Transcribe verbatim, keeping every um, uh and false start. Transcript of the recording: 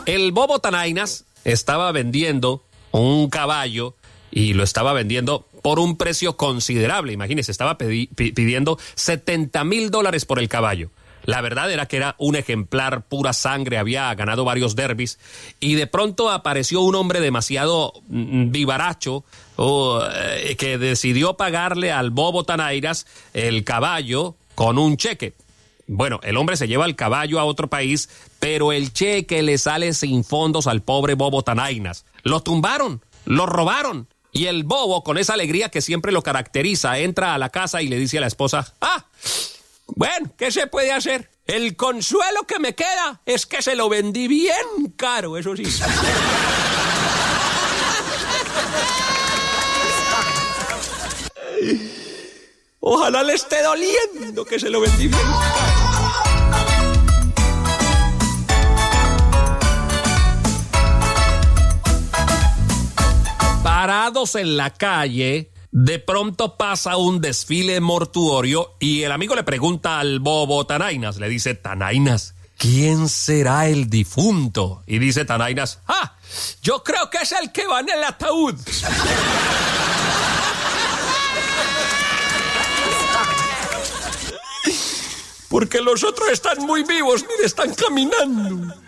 El Bobo Tanainas estaba vendiendo un caballo y lo estaba vendiendo por un precio considerable. Imagínense, estaba pedi- pidiendo setenta mil dólares por el caballo. La verdad era que era un ejemplar pura sangre, había ganado varios derbis, y de pronto apareció un hombre demasiado mm, vivaracho oh, eh, que decidió pagarle al Bobo Tanainas el caballo con un cheque. Bueno, el hombre se lleva el caballo a otro país, pero el cheque le sale sin fondos al pobre Bobo Tanainas. Lo tumbaron, lo robaron. Y el bobo, con esa alegría que siempre lo caracteriza, entra a la casa y le dice a la esposa, ¡ah! Bueno, ¿qué se puede hacer? El consuelo que me queda es que se lo vendí bien caro, eso sí. Ojalá le esté doliendo que se lo vendí bien caro. Parados en la calle, de pronto pasa un desfile mortuorio y el amigo le pregunta al Bobo Tanainas, le dice, Tanainas, ¿quién será el difunto? Y dice Tanainas, ¡ah! Yo creo que es el que va en el ataúd. Porque los otros están muy vivos, mire, están caminando.